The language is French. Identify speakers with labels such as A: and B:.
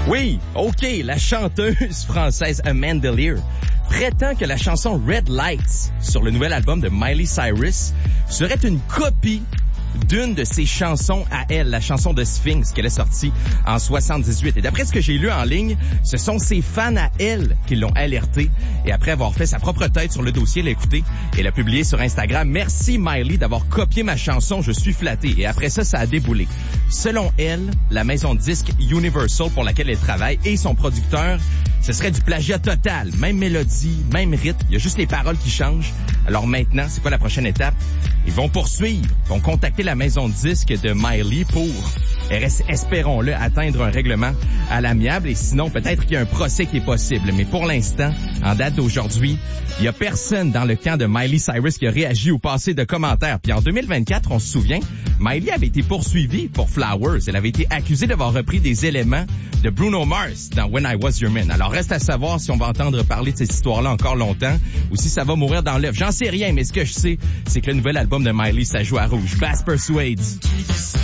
A: Oui, OK, la chanteuse française Amanda Lear prétend que la chanson Red Lights sur le nouvel album de Miley Cyrus serait une copie d'une de ses chansons à elle, la chanson de Sphinx qu'elle a sortie en 78. Et d'après ce que j'ai lu en ligne, ce sont ses fans à elle qui l'ont alertée. Et après avoir fait sa propre tête sur le dossier, elle a écouté et l'a publié sur Instagram. Merci Miley d'avoir copié ma chanson, je suis flatté. Et après ça, ça a déboulé. Selon elle, la maison de disques Universal pour laquelle elle travaille et son producteur, ce serait du plagiat total. Même mélodie, même rythme, il y a juste les paroles qui changent. Alors maintenant, c'est quoi la prochaine étape? Ils vont poursuivre, vont contacter la maison de disques de Miley pour, espérons-le, atteindre un règlement à l'amiable. Et sinon, peut-être qu'il y a un procès qui est possible. Mais pour l'instant, en date d'aujourd'hui, il y a personne dans le camp de Miley Cyrus qui a réagi au passé de commentaires. Puis en 2024, on se souvient, Miley avait été poursuivie pour Flowers. Elle avait été accusée d'avoir repris des éléments de Bruno Mars dans When I Was Your Man. Alors reste à savoir si on va entendre parler de cette histoire-là encore longtemps ou si ça va mourir dans l'œuf. J'en sais rien, mais ce que je sais, c'est que le nouvel album de Miley, ça joue à rouge. Bass Persuades.